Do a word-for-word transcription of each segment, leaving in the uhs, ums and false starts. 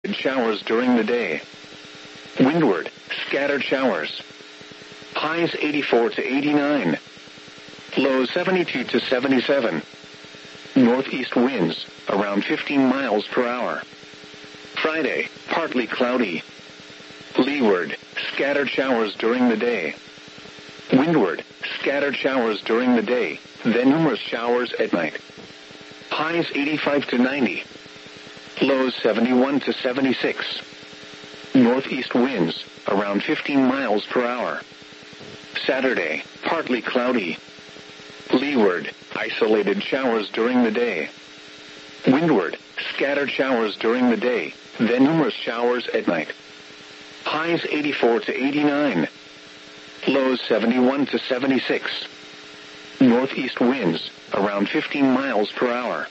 showers during the day. Windward, scattered showers. Highs eighty-four to eighty-nine. Lows seventy-two to seventy-seven. Northeast winds, around fifteen miles per hour. Friday, partly cloudy. Leeward, scattered showers during the day. Windward, scattered showers during the day, then numerous showers at night. Highs eighty-five to ninety. Lows seventy-one to seventy-six. Northeast winds, around fifteen miles per hour. Saturday, partly cloudy. Leeward, isolated showers during the day. Windward, scattered showers during the day, then numerous showers at night. Highs eighty-four to eighty-nine. Lows seventy-one to seventy-six. Northeast winds, around fifteen miles per hour.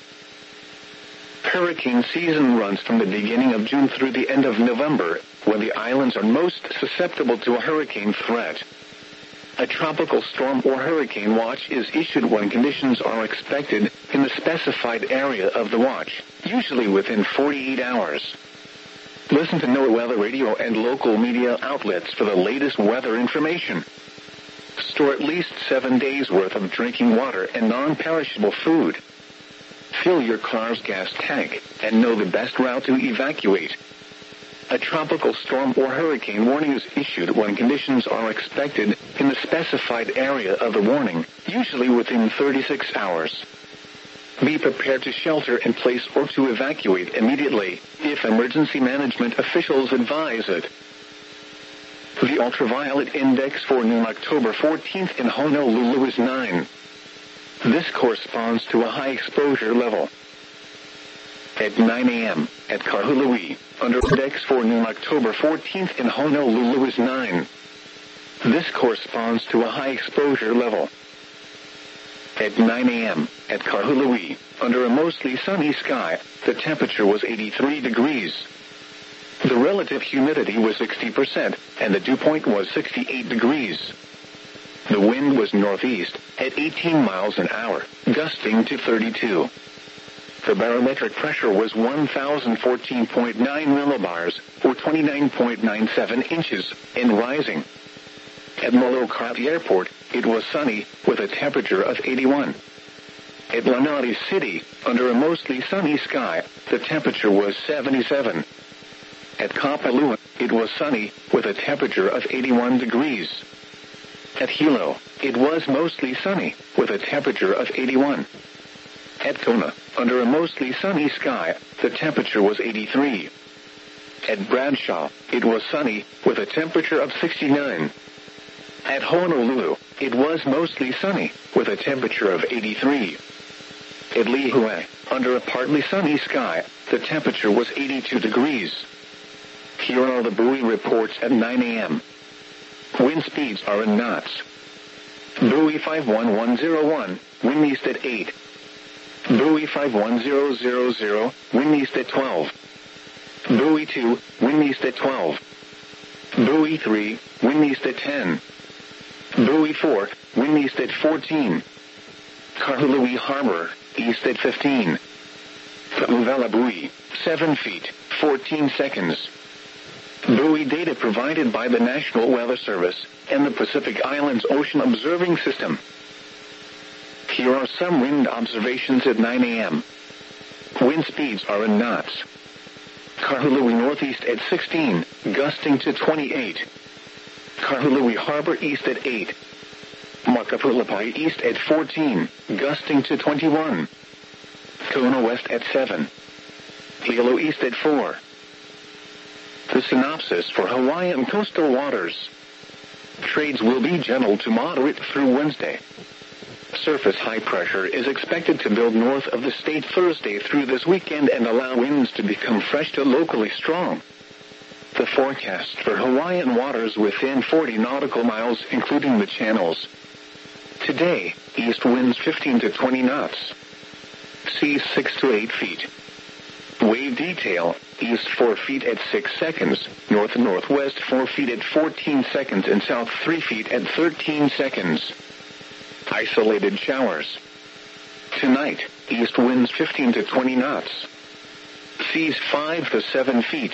Hurricane season runs from the beginning of June through the end of November, when the islands are most susceptible to a hurricane threat. A tropical storm or hurricane watch is issued when conditions are expected in the specified area of the watch, usually within forty-eight hours. Listen to NOAA Weather Radio and local media outlets for the latest weather information. Store at least seven days' worth of drinking water and non-perishable food. Fill your car's gas tank and know the best route to evacuate. A tropical storm or hurricane warning is issued when conditions are expected in the specified area of the warning, usually within thirty-six hours. Be prepared to shelter in place or to evacuate immediately, if emergency management officials advise it. The ultraviolet index for noon October fourteenth in Honolulu is nine. This corresponds to a high exposure level. At nine a.m., at Kahului, under index for noon October fourteenth in Honolulu is nine. This corresponds to a high exposure level. At nine a.m., at Kahului, under a mostly sunny sky, the temperature was eighty-three degrees. The relative humidity was sixty percent, and the dew point was sixty-eight degrees. The wind was northeast, at eighteen miles an hour, gusting to thirty-two. The barometric pressure was one thousand fourteen point nine millibars, or twenty-nine point nine seven inches, and rising. At Molokai Airport, it was sunny, with a temperature of eighty-one. At Lanai City, under a mostly sunny sky, the temperature was seventy-seven. At Kapalua, it was sunny, with a temperature of eighty-one degrees. At Hilo, it was mostly sunny, with a temperature of eighty-one. At Kona, under a mostly sunny sky, the temperature was eighty-three. At Bradshaw, it was sunny, with a temperature of sixty-nine. At Honolulu, it was mostly sunny, with a temperature of eighty-three. At Lihue, under a partly sunny sky, the temperature was eighty-two degrees. Here are the buoy reports at nine a.m. Wind speeds are in knots. Buoy five one one zero one, wind east at eight. Buoy five one zero zero zero, wind east at twelve. Buoy two, wind east at twelve. Buoy three, wind east at ten. Buoy four, wind east at fourteen. Kahului Harbor, east at fifteen. Kauvela Buoy, seven feet, fourteen seconds. Buoy data provided by the National Weather Service and the Pacific Islands Ocean Observing System. Here are some wind observations at nine a.m. Wind speeds are in knots. Kahului northeast at sixteen, gusting to twenty-eight. Kahului Harbor east at eight. Makapulapai east at fourteen, gusting to twenty-one. Kona west at seven. Hilo east at four. The synopsis for Hawaiian coastal waters. Trades will be gentle to moderate through Wednesday. Surface high pressure is expected to build north of the state Thursday through this weekend and allow winds to become fresh to locally strong. The forecast for Hawaiian waters within forty nautical miles, including the channels. Today, east winds fifteen to twenty knots. Seas six to eight feet. Wave detail, east four feet at six seconds, north-northwest four feet at fourteen seconds, and south three feet at thirteen seconds. Isolated showers. Tonight, east winds fifteen to twenty knots. Seas five to seven feet.